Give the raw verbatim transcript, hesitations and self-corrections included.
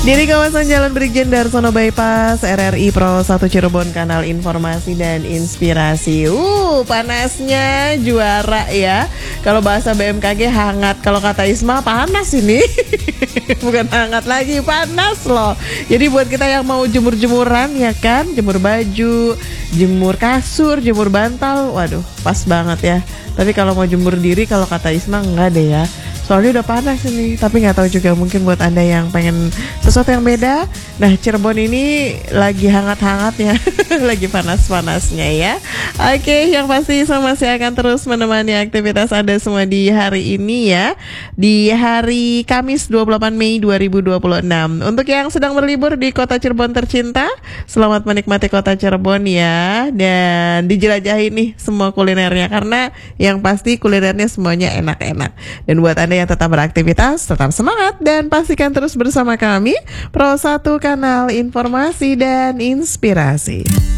Dari kawasan Jalan Brigjen Darsono Bypass, R R I Pro satu Cirebon, kanal informasi dan inspirasi. Uh, panasnya juara ya. Kalau bahasa B M K G hangat, kalau kata Isma panas ini. Bukan hangat lagi, panas loh. Jadi buat kita yang mau jemur-jemuran ya kan, jemur baju, jemur kasur, jemur bantal, waduh pas banget ya. Tapi kalau mau jemur diri, kalau kata Isma enggak deh ya. Soalnya udah panas ini, tapi nggak tahu juga, mungkin buat Anda yang pengen sesuatu yang beda. Nah, Cirebon ini lagi hangat-hangatnya, lagi panas-panasnya ya. Oke, yang pasti saya masih akan terus menemani aktivitas Anda semua di hari ini ya. Di hari Kamis dua puluh delapan Mei dua ribu dua puluh enam. Untuk yang sedang berlibur di kota Cirebon tercinta, selamat menikmati kota Cirebon ya. Dan dijelajahi nih semua kulinernya, karena yang pasti kulinernya semuanya enak-enak. Dan buat Anda yang tetap beraktivitas, tetap semangat dan pastikan terus bersama kami Pro satu, kanal informasi dan inspirasi.